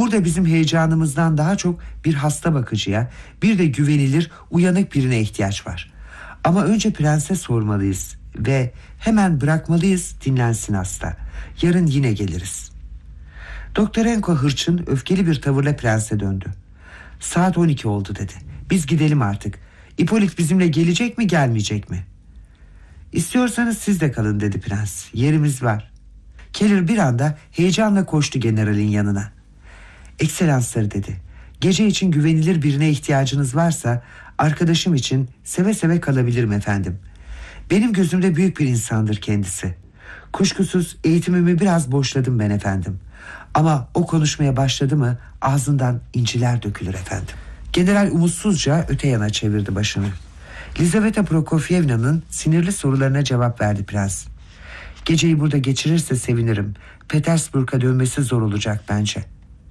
Burada bizim heyecanımızdan daha çok bir hasta bakıcıya, bir de güvenilir, uyanık birine ihtiyaç var. Ama önce prense sormalıyız ve hemen bırakmalıyız, dinlensin hasta. Yarın yine geliriz. Doktorenko hırçın, öfkeli bir tavırla prense döndü. Saat 12 oldu dedi. Biz gidelim artık. İpolit bizimle gelecek mi, gelmeyecek mi? İstiyorsanız siz de kalın dedi prens. Yerimiz var. Keller bir anda heyecanla koştu generalin yanına. Ekselansları dedi. Gece için güvenilir birine ihtiyacınız varsa arkadaşım için seve seve kalabilirim efendim. Benim gözümde büyük bir insandır kendisi. Kuşkusuz eğitimimi biraz boşladım ben efendim. Ama o konuşmaya başladı mı ağzından inciler dökülür efendim. General umutsuzca öte yana çevirdi başını. Lizaveta Prokofyevna'nın sinirli sorularına cevap verdi prens. Geceyi burada geçirirse sevinirim. Petersburg'a dönmesi zor olacak bence.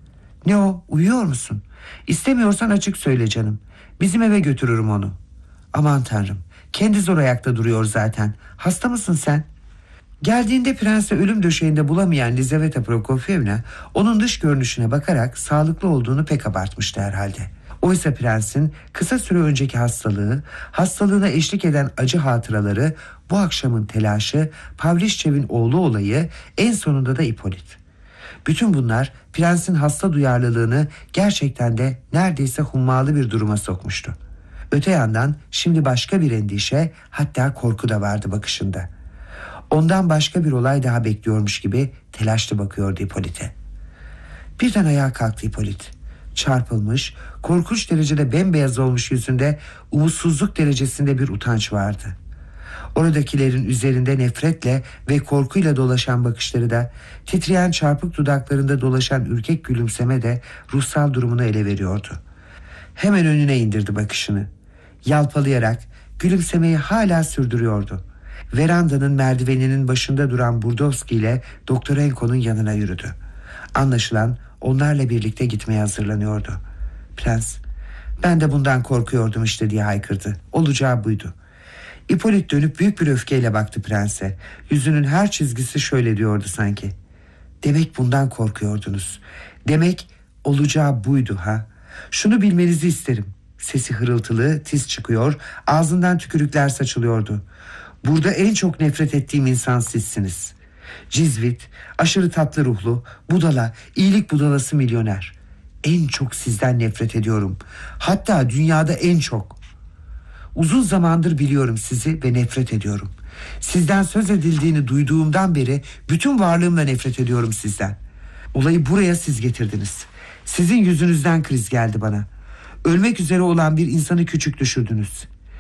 Ne o, uyuyor musun? İstemiyorsan açık söyle canım. Bizim eve götürürüm onu. Aman tanrım, kendi zor ayakta duruyor zaten. Hasta mısın sen? Geldiğinde prensi ölüm döşeğinde bulamayan Lizaveta Prokofyevna onun dış görünüşüne bakarak sağlıklı olduğunu pek abartmıştı herhalde. Oysa prensin kısa süre önceki hastalığına eşlik eden acı hatıraları, bu akşamın telaşı, Pavlişçev'in oğlu olayı, en sonunda da İpolit. Bütün bunlar prensin hasta duyarlılığını gerçekten de neredeyse hummalı bir duruma sokmuştu. Öte yandan şimdi başka bir endişe, hatta korku da vardı bakışında. Ondan başka bir olay daha bekliyormuş gibi telaşlı bakıyordu İpolit'e. Birden ayağa kalktı İpolit. Çarpılmış, korkunç derecede bembeyaz olmuş yüzünde umutsuzluk derecesinde bir utanç vardı. Oradakilerin üzerinde nefretle ve korkuyla dolaşan bakışları da, titreyen çarpık dudaklarında dolaşan ürkek gülümseme de ruhsal durumunu ele veriyordu. Hemen önüne indirdi bakışını. Yalpalayarak gülümsemeyi hala sürdürüyordu. Verandanın merdiveninin başında duran Burdovski ile Doktorenko'nun yanına yürüdü. Anlaşılan onlarla birlikte gitmeye hazırlanıyordu. Prens, ben de bundan korkuyordum işte diye haykırdı. Olacağı buydu. İpolit dönüp büyük bir öfkeyle baktı prense. Yüzünün her çizgisi şöyle diyordu sanki. Demek bundan korkuyordunuz. Demek olacağı buydu ha. Şunu bilmenizi isterim. Sesi hırıltılı, tiz çıkıyor, ağzından tükürükler saçılıyordu. Burada en çok nefret ettiğim insan sizsiniz. Cizvit, aşırı tatlı ruhlu, budala, iyilik budalası milyoner. En çok sizden nefret ediyorum. Hatta dünyada en çok. Uzun zamandır biliyorum sizi ve nefret ediyorum. Sizden söz edildiğini duyduğumdan beri bütün varlığımla nefret ediyorum sizden. Olayı buraya siz getirdiniz. Sizin yüzünüzden kriz geldi bana. Ölmek üzere olan bir insanı küçük düşürdünüz.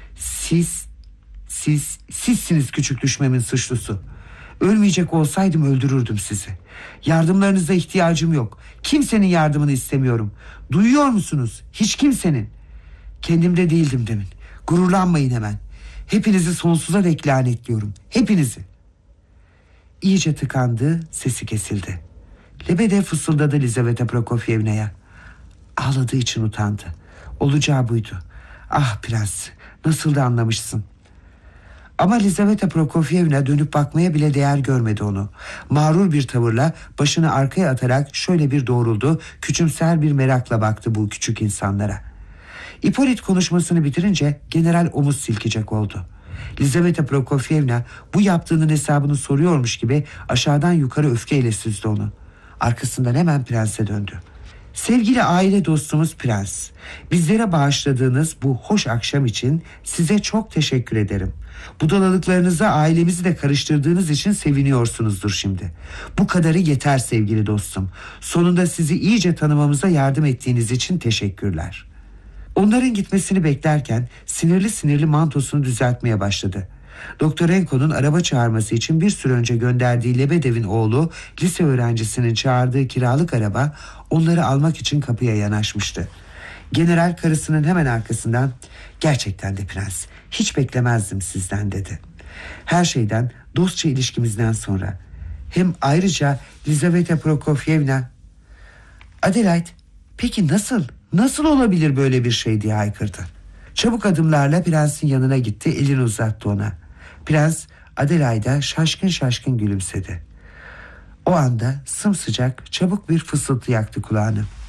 Sizsiniz küçük düşmemin suçlusu. Ölmeyecek olsaydım öldürürdüm sizi. Yardımlarınıza ihtiyacım yok. Kimsenin yardımını istemiyorum. Duyuyor musunuz? Hiç kimsenin. Kendimde değildim demin. Gururlanmayın hemen. Hepinizi sonsuza dek lanetliyorum. Hepinizi. İyice tıkandı, sesi kesildi. Lebedev fısıldadı Lizaveta Prokofyevna'ya. Ağladığı için utandı. Olacağı buydu. Ah prens, nasıl da anlamışsın. Ama Lizaveta Prokofyevna dönüp bakmaya bile değer görmedi onu. Mağrur bir tavırla başını arkaya atarak şöyle bir doğruldu, küçümser bir merakla baktı bu küçük insanlara. İpolit konuşmasını bitirince general omuz silkecek oldu. Lizaveta Prokofyevna bu yaptığının hesabını soruyormuş gibi aşağıdan yukarı öfkeyle süzdü onu. Arkasından hemen prense döndü. Sevgili aile dostumuz prens, bizlere bağışladığınız bu hoş akşam için size çok teşekkür ederim. Budalalıklarınıza ailemizi de karıştırdığınız için seviniyorsunuzdur şimdi. Bu kadarı yeter sevgili dostum. Sonunda sizi iyice tanımamıza yardım ettiğiniz için teşekkürler. Onların gitmesini beklerken sinirli sinirli mantosunu düzeltmeye başladı. Doktorenko'nun araba çağırması için bir süre önce gönderdiği Lebedev'in oğlu lise öğrencisinin çağırdığı kiralık araba onları almak için kapıya yanaşmıştı. General karısının hemen arkasından gerçekten de prens, hiç beklemezdim sizden dedi. Her şeyden, dostça ilişkimizden sonra. Hem ayrıca Lizaveta Prokofyevna, Adelaide, peki nasıl olabilir böyle bir şey diye haykırdı. Çabuk adımlarla prensin yanına gitti, elini uzattı ona. Prens Adelaide'a şaşkın şaşkın gülümsedi. O anda sımsıcak çabuk bir fısıltı yaktı kulağını.